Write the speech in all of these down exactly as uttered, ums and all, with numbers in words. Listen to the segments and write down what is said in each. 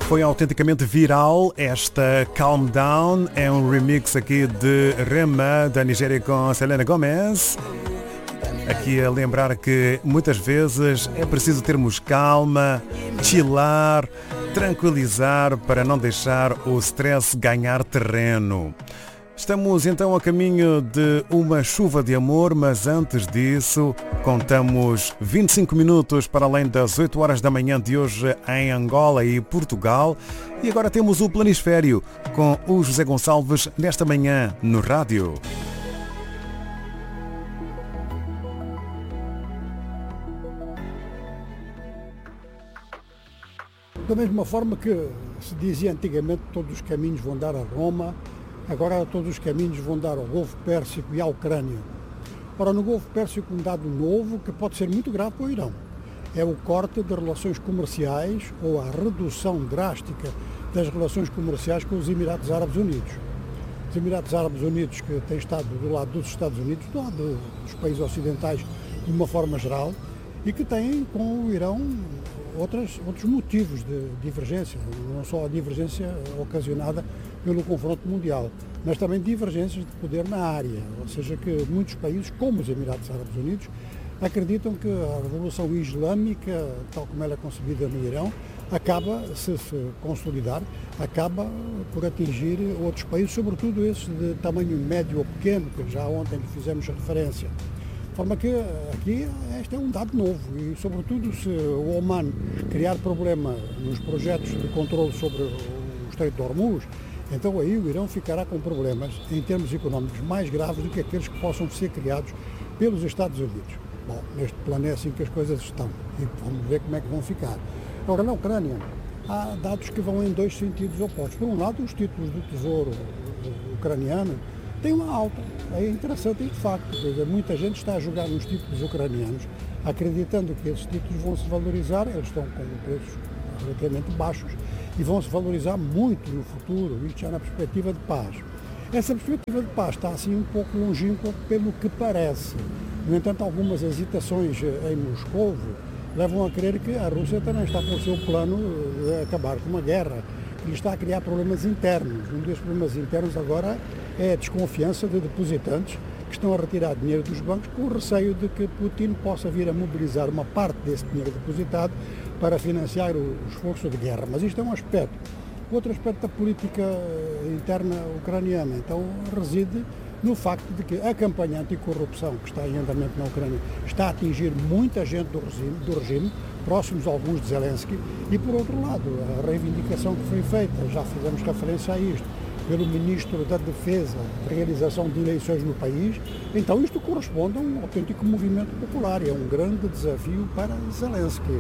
Foi autenticamente viral esta Calm Down, é um remix aqui de Rema da Nigéria com Selena Gomez. Aqui a lembrar que muitas vezes é preciso termos calma, chilar, tranquilizar para não deixar o stress ganhar terreno. Estamos então a caminho de uma chuva de amor, mas antes disso, contamos vinte e cinco minutos para além das oito horas da manhã de hoje em Angola e Portugal. E agora temos o Planisfério com o José Gonçalves nesta manhã no rádio. Da mesma forma que se dizia antigamente que todos os caminhos vão dar a Roma, agora todos os caminhos vão dar ao Golfo Pérsico e à Ucrânia. Ora, no Golfo Pérsico um dado novo que pode ser muito grave para o Irão. É o corte de relações comerciais ou a redução drástica das relações comerciais com os Emirados Árabes Unidos. Os Emirados Árabes Unidos, que têm estado do lado dos Estados Unidos, do lado dos países ocidentais de uma forma geral, e que têm com o Irão outras, outros motivos de divergência, não só a divergência ocasionada pelo confronto mundial, mas também divergências de poder na área, ou seja, que muitos países, como os Emirados Árabes Unidos, acreditam que a Revolução Islâmica, tal como ela é concebida no Irão, acaba, se se consolidar, acaba por atingir outros países, sobretudo esses de tamanho médio ou pequeno, que já ontem lhe fizemos referência. De forma que aqui este é um dado novo e, sobretudo, se o Oman criar problema nos projetos de controle sobre o Estreito de Hormuz, então aí o Irão ficará com problemas em termos económicos mais graves do que aqueles que possam ser criados pelos Estados Unidos. Bom, neste plano é assim que as coisas estão e vamos ver como é que vão ficar. Agora, na Ucrânia, há dados que vão em dois sentidos opostos. Por um lado, os títulos do Tesouro ucraniano têm uma alta. É interessante e de facto, quer dizer, muita gente está a jogar nos títulos ucranianos, acreditando que esses títulos vão se valorizar, eles estão com preços relativamente baixos, e vão se valorizar muito no futuro, isto já na perspectiva de paz. Essa perspectiva de paz está assim um pouco longínqua pelo que parece. No entanto, algumas hesitações em Moscovo levam a crer que a Rússia também está com o seu plano de acabar com uma guerra, que lhe está a criar problemas internos. Um dos problemas internos agora é a desconfiança de depositantes que estão a retirar dinheiro dos bancos com o receio de que Putin possa vir a mobilizar uma parte desse dinheiro depositado para financiar o esforço de guerra. Mas isto é um aspecto. Outro aspecto da política interna ucraniana, então, reside no facto de que a campanha anticorrupção que está em andamento na Ucrânia está a atingir muita gente do regime, do regime, próximos alguns de Zelensky, e por outro lado, a reivindicação que foi feita, já fizemos referência a isto, pelo Ministro da Defesa, de realização de eleições no país, então isto corresponde a um autêntico movimento popular e é um grande desafio para Zelensky.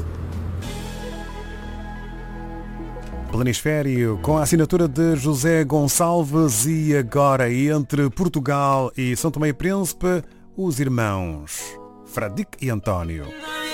Planisfério com a assinatura de José Gonçalves e agora entre Portugal e São Tomé e Príncipe, os irmãos Fradique e António.